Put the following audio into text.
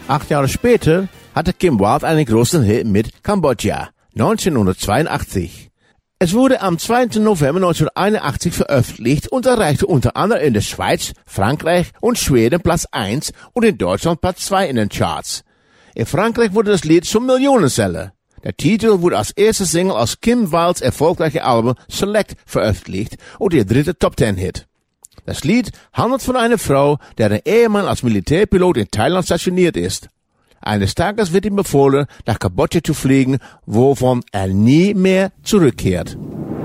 8 Jahre später hatte Kim Wilde einen großen Hit mit Kambodscha, 1982. Es wurde am 2. November 1981 veröffentlicht und erreichte unter anderem in der Schweiz, Frankreich und Schweden Platz 1 und in Deutschland Platz 2 in den Charts. In Frankreich wurde das Lied zum Millionenseller. Der Titel wurde als erste Single aus Kim Wildes erfolgreiche Album Select veröffentlicht und ihr dritter Top-10-Hit. Das Lied handelt von einer Frau, deren Ehemann als Militärpilot in Thailand stationiert ist. Eines Tages wird ihm befohlen, nach Kambodscha zu fliegen, wovon er nie mehr zurückkehrt.